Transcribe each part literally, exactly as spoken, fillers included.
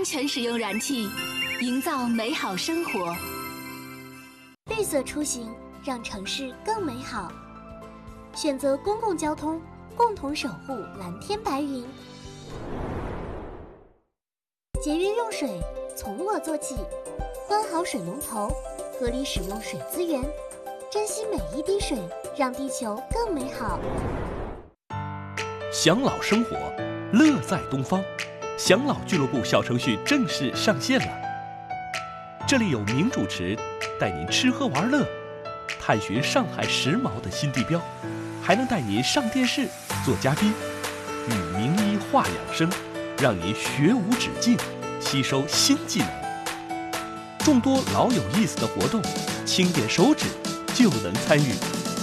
安全使用燃气，营造美好生活。 绿色出行，让城市更美好。选择公共交通，共同守护蓝天白云。节约用水，从我做起。关好水龙头，合理使用水资源，珍惜每一滴水，让地球更美好。 享老生活，乐在东方。享老俱乐部小程序正式上线了。这里有名主持带您吃喝玩乐，探寻上海时髦的新地标，还能带您上电视做嘉宾，与名医话养生，让您学无止境，吸收新技能。众多老有意思的活动，轻点手指就能参与，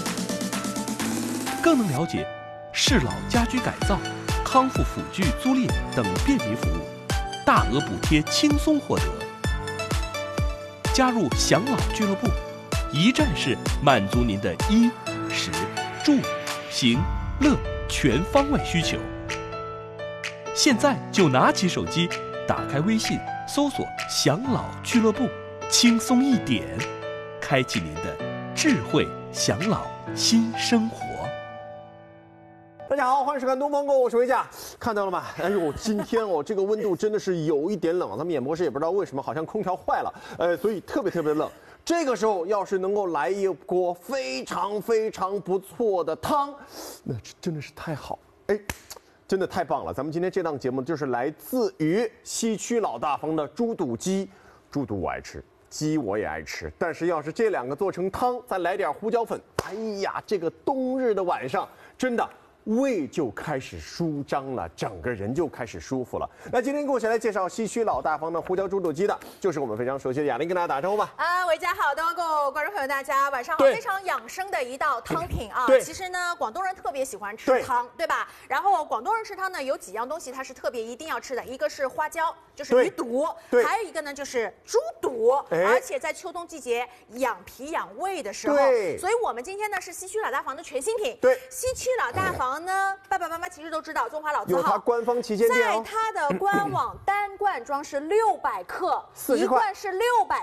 更能了解适老家居改造、康复辅具租赁等便民服务，大额补贴轻松获得。加入享老俱乐部，一站式满足您的衣、食、住、行、乐全方位需求。现在就拿起手机，打开微信，搜索享老俱乐部，轻松一点，开启您的智慧享老新生活。 大家好，欢迎收看《东方购》，我是维嘉。看到了吗？哎呦，今天哦，这个温度真的是有一点冷，咱们演播室也不知道为什么，好像空调坏了，呃，所以特别特别冷。这个时候要是能够来一锅非常非常不错的汤，那真的是太好，哎，真的太棒了。咱们今天这档节目就是来自于西区老大方的猪肚鸡，猪肚我爱吃。鸡我也爱吃，但是要是这两个做成汤，再来点胡椒粉，哎呀，这个冬日的晚上，真的胃就开始舒张了，整个人就开始舒服了。那今天给我谁来介绍西区老大方的胡椒猪肚鸡的，就是我们非常熟悉的雅玲，跟大家打招呼吧。 啊，维嘉好，东方购观众朋友大家晚上好，非常养生的一道汤品啊。 对， 其实呢，广东人特别喜欢吃汤， 对, 对吧？然后广东人吃汤呢，有几样东西它是特别一定要吃的，一个是花椒，就是鱼肚，还有一个呢就是猪肚，而且在秋冬季节养脾养胃的时候，所以我们今天呢是西区老大房的全新品。对，西区老大房呢，爸爸妈妈其实都知道，中华老字号有它官方旗舰店哦，在它的官网单罐装是六百克，一罐是六百。